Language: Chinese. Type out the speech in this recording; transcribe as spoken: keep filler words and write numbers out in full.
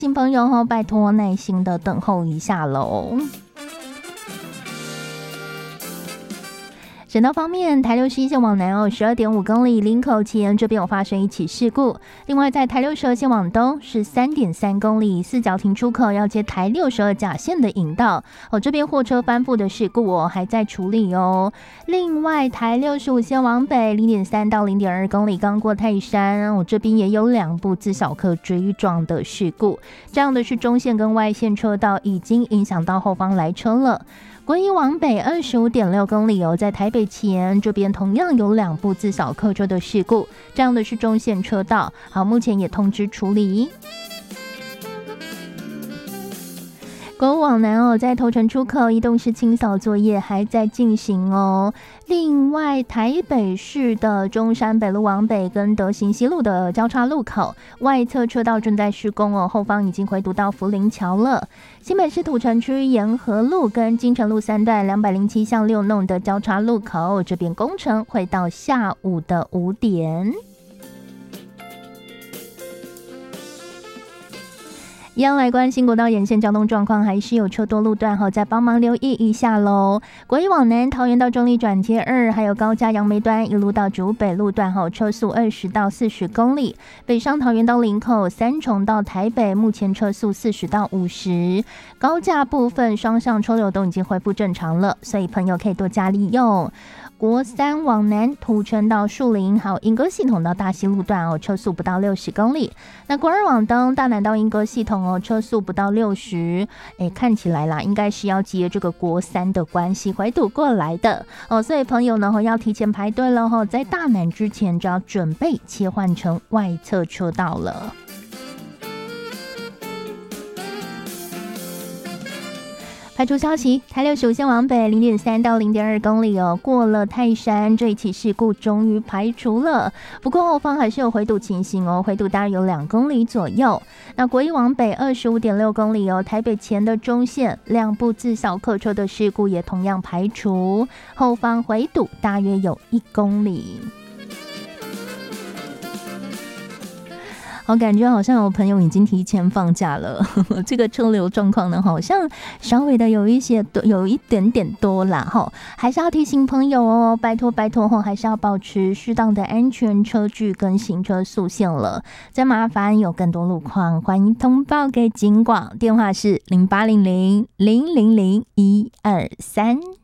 新朋友哦，拜托耐心的等候一下喽。省道方面，台六十一线往南哦，十二点五公里，林口前这边有发生一起事故。另外，在台六十二线往东是三点三公里，四角停出口要接台六十二甲线的引道哦，这边货车翻覆的事故哦还在处理哦。另外，台六十五线往北零点三到零点二公里，刚过泰山，我、哦、这边也有两部自小客追撞的事故。这样的是中线跟外线车道已经影响到后方来车了。国一往北二十五点六公里哦，在台北前这边同样有两部自小客车的事故，这样的是中线车道，好，目前也通知处理。国五往南哦，在头城出口移动式清扫作业还在进行哦。另外，台北市的中山北路往北跟德行西路的交叉路口外侧车道正在施工哦，后方已经回堵到福林桥了。新北市土城区沿河路跟金城路三段两百零七巷六弄的交叉路口，这边工程会到下午的五点。一样来关心国道沿线交通状况，还是有车多路段后再帮忙留意一下喽。国一往南，桃园到中立转接二，还有高架杨梅端一路到竹北路段后，车速二十到四十公里。北上桃园到林口，三重到台北，目前车速四十到五十。高架部分双向车流都已经恢复正常了，所以朋友可以多加利用。国三往南，土城到树林，还有莺歌系统到大溪路段哦，车速不到六十公里。那国二往东，大南到莺歌系统哦，车速不到六十。哎，看起来啦，应该是要接这个国三的关系回堵过来的哦，所以朋友呢要提前排队了哈，在大南之前就要准备切换成外侧车道了。排除消息，台六十五线往北零点三到零点二公里哦，过了泰山，这一起事故终于排除了。不过后方还是有回堵情形哦，回堵大约有两公里左右。那国一往北二十五点六公里哦，台北前的中线两部自小客车的事故也同样排除，后方回堵大约有一公里。我感觉好像有朋友已经提前放假了，这个车流状况呢，好像稍微的有一些有一点点多啦哈，还是要提醒朋友哦，拜托拜托哈，还是要保持适当的安全车距跟行车速限了。再麻烦有更多路况，欢迎通报给警广，电话是零八零零零零零一二三。